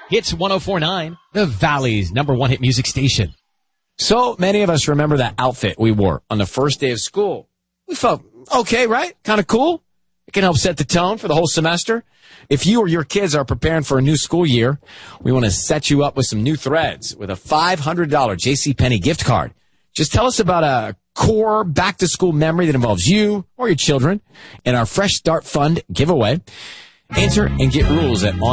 Hits 104.9, the Valley's #1 hit music station. So many of us remember that outfit we wore on the first day of school. We felt okay, right? Kind of cool. It can help set the tone for the whole semester. If you or your kids are preparing for a new school year, we want to set you up with some new threads with a $500 JCPenney gift card. Just tell us about a core back-to-school memory that involves you or your children in our Fresh Start Fund giveaway. Enter and get rules at